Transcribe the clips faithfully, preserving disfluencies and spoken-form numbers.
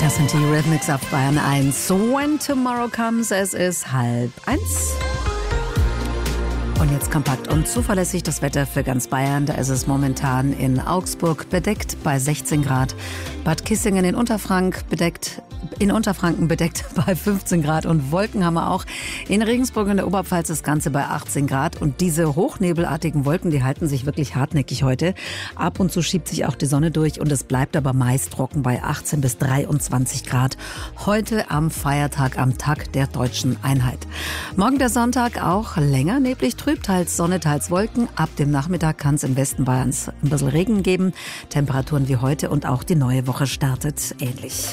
Das sind die Rhythmics auf Bayern eins. When Tomorrow Comes, es ist halb eins. Und jetzt kompakt und zuverlässig das Wetter für ganz Bayern. Da ist es momentan in Augsburg bedeckt bei sechzehn Grad. Bad Kissingen in Unterfrank bedeckt, in Unterfranken bedeckt bei fünfzehn Grad und Wolken haben wir auch. In Regensburg in der Oberpfalz das Ganze bei achtzehn Grad. Und diese hochnebelartigen Wolken, die halten sich wirklich hartnäckig heute. Ab und zu schiebt sich auch die Sonne durch und es bleibt aber meist trocken bei achtzehn bis dreiundzwanzig Grad. Heute am Feiertag, am Tag der Deutschen Einheit. Morgen der Sonntag auch länger neblig trüb, teils Sonne, teils Wolken. Ab dem Nachmittag kann es im Westen Bayerns ein bisschen Regen geben. Temperaturen wie heute und auch die neue Woche startet ähnlich.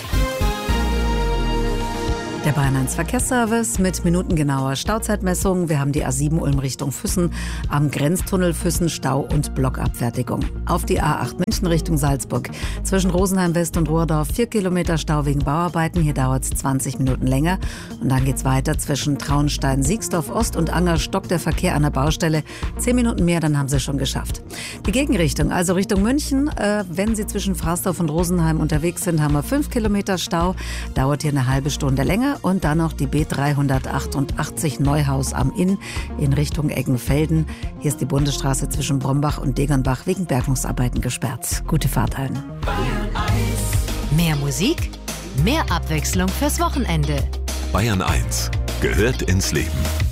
Der Bayern eins Verkehrsservice mit minutengenauer Stauzeitmessung. Wir haben die A sieben Ulm Richtung Füssen, am Grenztunnel Füssen Stau und Blockabfertigung. Auf die A acht München Richtung Salzburg. Zwischen Rosenheim West und Rohrdorf vier Kilometer Stau wegen Bauarbeiten. Hier dauert es zwanzig Minuten länger. Und dann geht's weiter zwischen Traunstein, Siegsdorf Ost und Anger stockt der Verkehr an der Baustelle. Zehn Minuten mehr, dann haben sie schon geschafft. Die Gegenrichtung, also Richtung München, äh, wenn Sie zwischen Fraßdorf und Rosenheim unterwegs sind, haben wir fünf Kilometer Stau. Dauert hier eine halbe Stunde länger. Und dann noch die B dreihundertachtundachtzig Neuhaus am Inn in Richtung Eggenfelden. Hier ist die Bundesstraße zwischen Brombach und Degernbach wegen Bergungsarbeiten gesperrt. Gute Fahrt allen. Mehr Musik, mehr Abwechslung fürs Wochenende. Bayern eins gehört ins Leben.